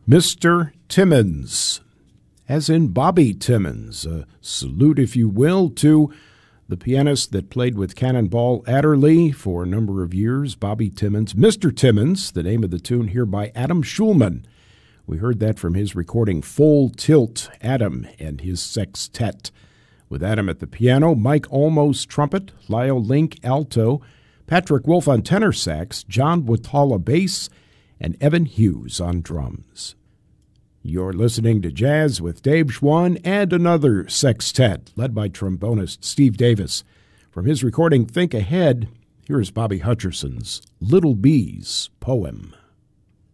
Mr. Timmons, as in Bobby Timmons. A salute, if you will, to the pianist that played with Cannonball Adderley for a number of years, Bobby Timmons. Mr. Timmons, the name of the tune here by Adam Schulman. We heard that from his recording Full Tilt, Adam and his Sextet. With Adam at the piano, Mike Olmos trumpet, Lyle Link alto, Patrick Wolf on tenor sax, John Watala bass, and Evan Hughes on drums. You're listening to Jazz with Dave Schwann and another sextet led by trombonist Steve Davis. From his recording Think Ahead, here's Bobby Hutcherson's Little Bees poem.